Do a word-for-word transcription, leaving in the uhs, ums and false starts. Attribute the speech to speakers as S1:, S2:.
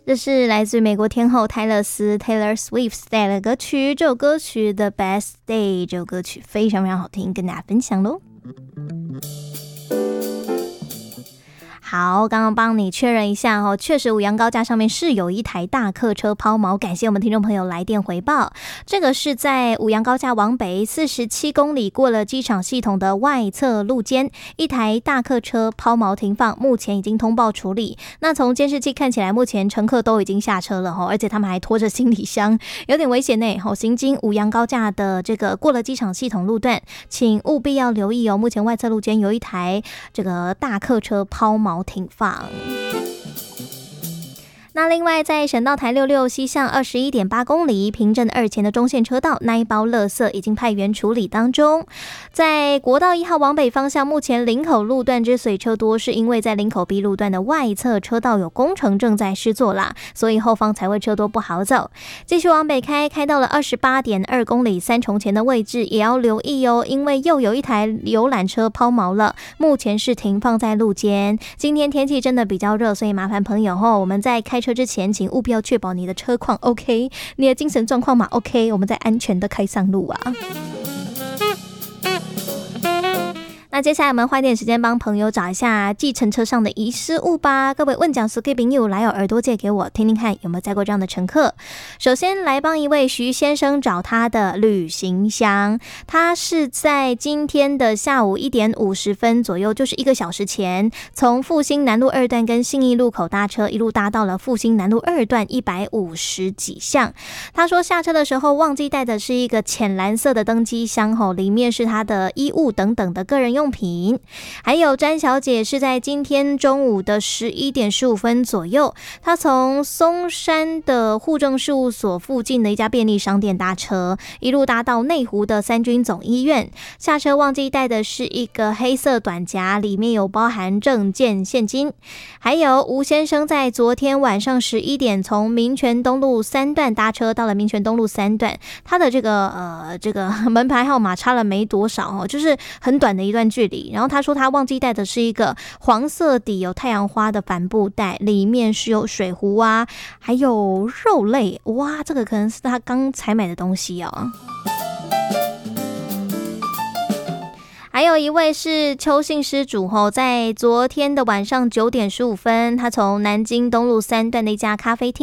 S1: 这是来自美国天后泰勒斯 Taylor Swift 带来的歌曲，这首歌曲 The Best Day， 这首歌曲非常非常好听，跟大家分享咯。好，刚刚帮你确认一下哦，确实五羊高架上面是有一台大客车抛锚，感谢我们听众朋友来电回报。这个是在五羊高架往北四十七公里过了机场系统的外侧路肩，一台大客车抛锚停放，目前已经通报处理。那从监视器看起来，目前乘客都已经下车了哦，而且他们还拖着行李箱，有点危险呢。哦，行经五羊高架的这个过了机场系统路段，请务必要留意哦。目前外侧路肩有一台这个大客车抛锚停放。那另外在省道台六六西向 二十一点八公里平镇二前的中线车道，那一包垃圾已经派员处理当中。在国道一号往北方向，目前林口路段之所以车多，是因为在林口 B 路段的外侧车道有工程正在施作啦，所以后方才会车多不好走。继续往北开，开到了 二十八点二公里三重前的位置，也要留意哦，因为又有一台游览车抛锚了，目前是停放在路肩。今天天气真的比较热，所以麻烦朋友哦，我们在开车之前，请务必要确保你的车况 OK， 你的精神状况嘛 OK， 我们再安全的开上路啊。那接下来我们花一点时间帮朋友找一下计程车上的遗失物吧。各位问讲师给朋友来有耳朵借给我听听看，有没有载过这样的乘客。首先来帮一位徐先生找他的旅行箱，他是在今天的下午一点五十分左右，就是一个小时前，从复兴南路二段跟信义路口搭车，一路搭到了复兴南路二段一百五十几巷。他说下车的时候忘记带的是一个浅蓝色的登机箱，里面是他的衣物等等的个人用品。还有詹小姐是在今天中午的十一点十五分左右，她从松山的户政事务所附近的一家便利商店搭车，一路搭到内湖的三军总医院。下车忘记带的是一个黑色短夹，里面有包含证件、现金。还有吴先生在昨天晚上十一点从民权东路三段搭车到了民权东路三段，他的这个呃这个门牌号码差了没多少哦，就是很短的一段距离。然后他说他忘记带的是一个黄色底有太阳花的帆布袋，里面是有水壶啊，还有肉类。哇，这个可能是他刚才买的东西哦。还有一位是邱姓失主吼，在昨天的晚上九点十五分，他从南京东路三段的一家咖啡厅